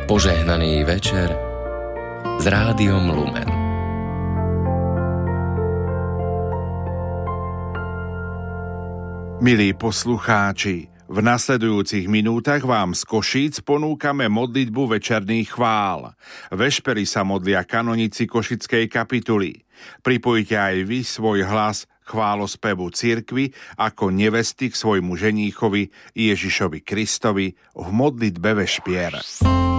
Požehnaný večer s Rádiom Lumen. Milí poslucháči, v nasledujúcich minútach vám z Košíc ponúkame modlitbu večerných chvál. Vešpery sa modlia kanonici Košickej kapituly. Pripojte aj vy svoj hlas k chválospevu cirkvi ako nevesty k svojmu ženíchovi Ježišovi Kristovi v modlitbe vešpier.